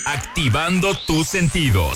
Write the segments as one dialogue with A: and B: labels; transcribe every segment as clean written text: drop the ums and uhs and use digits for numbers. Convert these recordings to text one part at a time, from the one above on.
A: activando tus sentidos.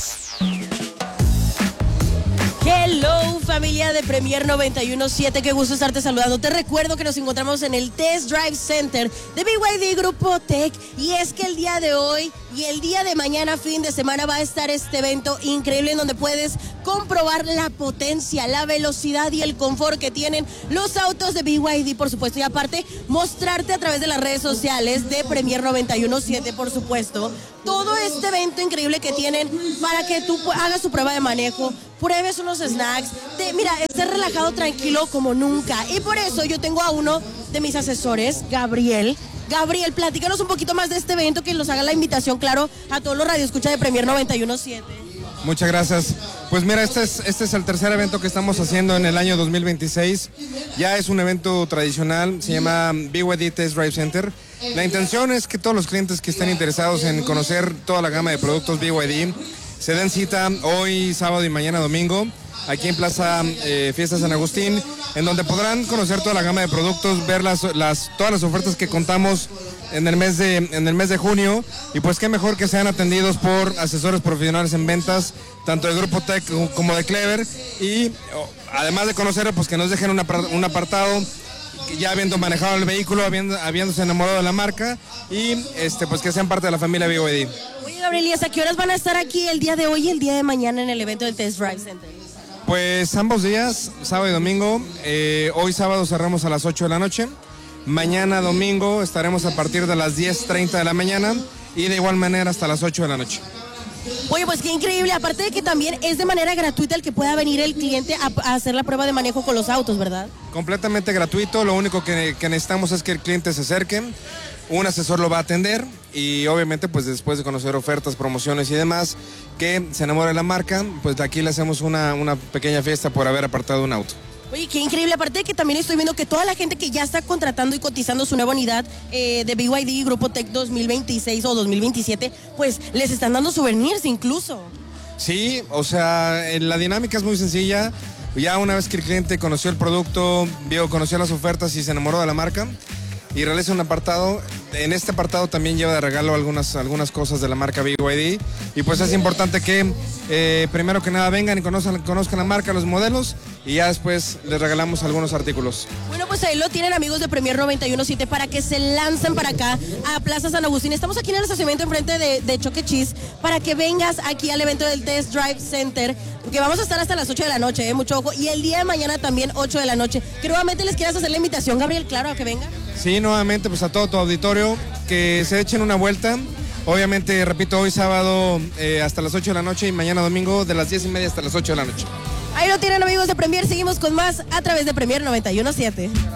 B: Hello, familia de Premier 91.7, qué gusto estarte saludando. Te recuerdo que nos encontramos en el Test Drive Center de BYD Grupo Tech, y es que el día de hoy y el día de mañana, fin de semana, va a estar este evento increíble en donde puedes comprobar la potencia, la velocidad y el confort que tienen los autos de BYD, por supuesto, y aparte mostrarte a través de las redes sociales de Premier 91.7, por supuesto, todo este evento increíble que tienen para que tú hagas tu prueba de manejo, pruebes unos snacks, mira, estés relajado, tranquilo como nunca. Y por eso yo tengo a uno de mis asesores, Gabriel. Gabriel, platícanos un poquito más de este evento, que nos haga la invitación, claro, a todos los radioescuchas de Premier 91.7.
C: Muchas gracias. Pues mira, este es el tercer evento que estamos haciendo en el año 2026. Ya es un evento tradicional, se llama BYD Test Drive Center. La intención es que todos los clientes que estén interesados en conocer toda la gama de productos BYD se den cita hoy, sábado y mañana domingo, aquí en Plaza Fiesta San Agustín, en donde podrán conocer toda la gama de productos, ver todas las ofertas que contamos en el mes de junio, y pues qué mejor que sean atendidos por asesores profesionales en ventas, tanto de Grupo Tech como de Clever, y además de conocer, pues que nos dejen un apartado ya habiendo manejado el vehículo, habiéndose enamorado de la marca, y pues que sean parte de la familia BYD.
B: Oye, Gabriel, ¿y hasta qué horas van a estar aquí el día de hoy y el día de mañana en el evento del Test Drive Center?
C: Pues ambos días, sábado y domingo. Hoy sábado cerramos a las 8 de la noche. Mañana domingo estaremos a partir de las 10:30 de la mañana, y de igual manera hasta las 8 de la noche.
B: Oye, pues qué increíble, aparte de que también es de manera gratuita el que pueda venir el cliente a hacer la prueba de manejo con los autos, ¿verdad?
C: Completamente gratuito, lo único que necesitamos es que el cliente se acerque, un asesor lo va a atender, y obviamente pues después de conocer ofertas, promociones y demás, que se enamore de la marca, pues de aquí le hacemos una pequeña fiesta por haber apartado un auto.
B: Oye, qué increíble, aparte de que también estoy viendo que toda la gente que ya está contratando y cotizando su nueva unidad de BYD Grupo Tech 2026 o 2027, pues les están dando souvenirs incluso.
C: Sí, o sea, la dinámica es muy sencilla. Ya una vez que el cliente conoció el producto, conoció las ofertas y se enamoró de la marca, y realiza un apartado. En este apartado también lleva de regalo algunas cosas de la marca BYD, y pues es importante que primero que nada vengan y conozcan la marca, los modelos, y ya después les regalamos algunos artículos.
B: Bueno, pues ahí lo tienen, amigos de Premier 91.7, para que se lancen para acá a Plaza San Agustín. Estamos aquí en el estacionamiento enfrente de Choque Cheese, para que vengas aquí al evento del Test Drive Center, que vamos a estar hasta las 8 de la noche, mucho ojo, y el día de mañana también 8 de la noche. Que nuevamente les quieras hacer la invitación, Gabriel, claro, a que venga.
C: Sí, nuevamente pues a todo tu auditorio, que se echen una vuelta. Obviamente, repito, hoy sábado hasta las 8 de la noche, y mañana domingo de las 10:30 hasta las 8 de la noche.
B: Ahí lo tienen, amigos de Premier, seguimos con más a través de Premier 91.7.